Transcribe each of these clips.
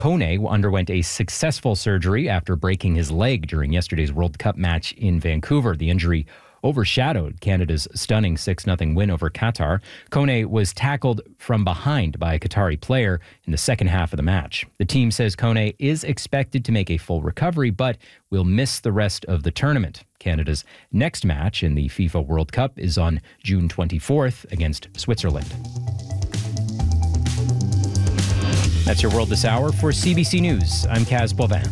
Kone underwent a successful surgery after breaking his leg during yesterday's World Cup match in Vancouver. The injury overshadowed Canada's stunning 6-0 win over Qatar. Kone was tackled from behind by a Qatari player in the second half of the match. The team says Kone is expected to make a full recovery, but will miss the rest of the tournament. Canada's next match in the FIFA World Cup is on June 24th against Switzerland. That's your World This Hour. For CBC News, I'm Kaz Bovin.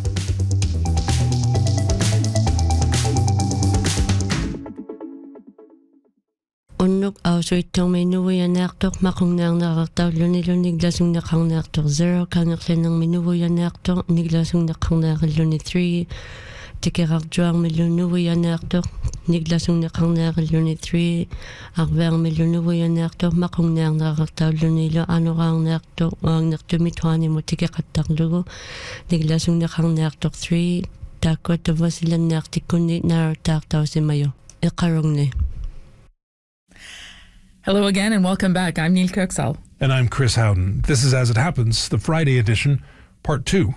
Unnuk awsuitong may nuwayan naktok makungnang nakaktaw lunilu niglasong nakang naktok 0 kangaklan ng minuwayan naktok niglasong nakang nakaluni 3 tikikakjuang milunuwayan naktok niglasong nakang nakaluni 3 akbang milunuwayan naktok makungnang nakaktaw lunilo ano kang naktok ang naktumitwani mo tikikattaklugo niglasong nakang naktok 3 takot tava sila naktikuni narataktaw si mayo ikarong ni. Hello again and welcome back. I'm Neil Kirksall. And I'm Chris Howden. This is As It Happens, the Friday edition, Part 2.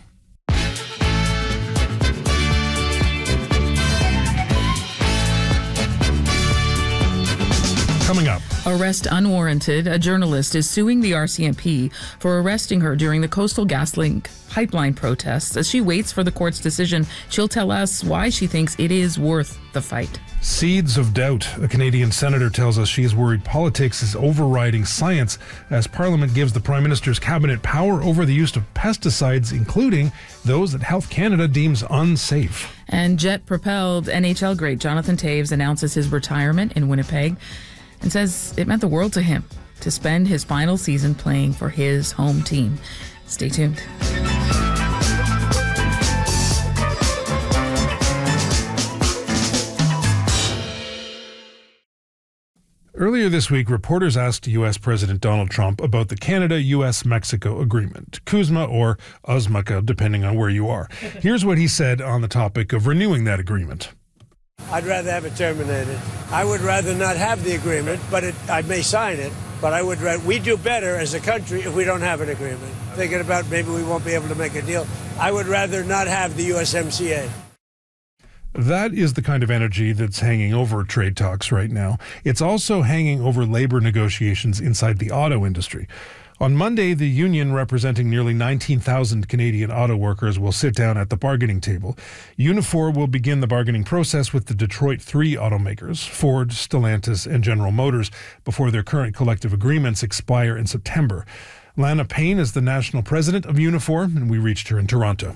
Coming up. Arrest unwarranted. A journalist is suing the RCMP for arresting her during the Coastal GasLink pipeline protests. As she waits for the court's decision, she'll tell us why she thinks it is worth the fight. Seeds of doubt. A Canadian senator tells us she is worried politics is overriding science as Parliament gives the Prime Minister's cabinet power over the use of pesticides, including those that Health Canada deems unsafe. And jet-propelled NHL great Jonathan Toews announces his retirement in Winnipeg and says it meant the world to him to spend his final season playing for his home team. Stay tuned. Earlier this week, reporters asked U.S. President Donald Trump about the Canada-U.S.-Mexico agreement, CUSMA or USMCA, depending on where you are. Here's what he said on the topic of renewing that agreement. I'd rather have it terminated. I would rather not have the agreement, but I may sign it. But we do better as a country if we don't have an agreement. Thinking about maybe we won't be able to make a deal. I would rather not have the USMCA. That is the kind of energy that's hanging over trade talks right now. It's also hanging over labor negotiations inside the auto industry. On Monday, the union representing nearly 19,000 Canadian auto workers will sit down at the bargaining table. Unifor will begin the bargaining process with the Detroit 3 automakers, Ford, Stellantis, and General Motors, before their current collective agreements expire in September. Lana Payne is the national president of Unifor, and we reached her in Toronto.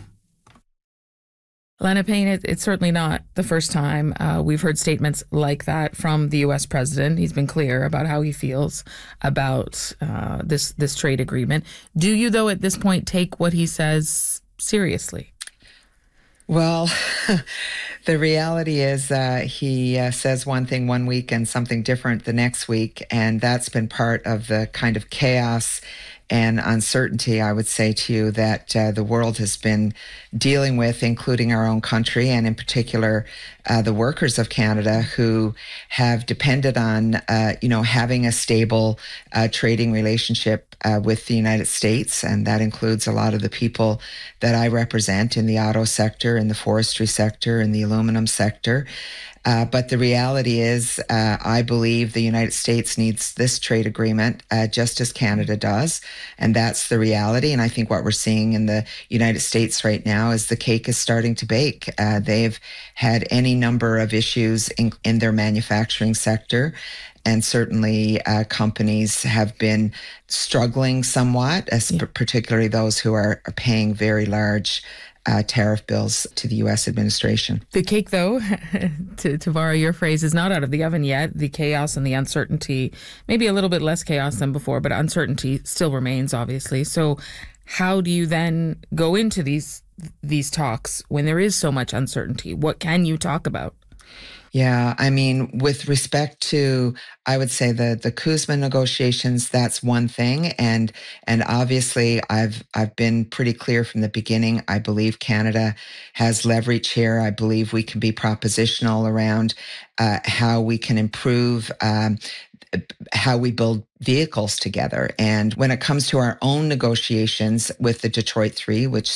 Lana Payne, it's certainly not the first time we've heard statements like that from the U.S. president. He's been clear about how he feels about this trade agreement. Do you, though, at this point, take what he says seriously? Well, the reality is he says one thing one week and something different the next week, and that's been part of the kind of chaos and uncertainty, I would say to you, that the world has been dealing with, including our own country, and in particular, the workers of Canada who have depended on, having a stable trading relationship with the United States. And that includes a lot of the people that I represent in the auto sector, in the forestry sector, in the aluminum sector. But the reality is, I believe the United States needs this trade agreement just as Canada does. And that's the reality. And I think what we're seeing in the United States right now is the cake is starting to bake. They've had any number of issues in their manufacturing sector. And certainly companies have been struggling somewhat, particularly those who are paying very large tariff bills to the U.S. administration. The cake, though, to borrow your phrase, is not out of the oven yet. The chaos and the uncertainty, maybe a little bit less chaos than before, but uncertainty still remains, obviously. So how do you then go into these talks when there is so much uncertainty? What can you talk about? Yeah, I mean, with respect to, I would say the CUSMA negotiations, that's one thing, and obviously, I've been pretty clear from the beginning. I believe Canada has leverage here. I believe we can be propositional around how we can improve. How we build vehicles together. And when it comes to our own negotiations with the Detroit Three, which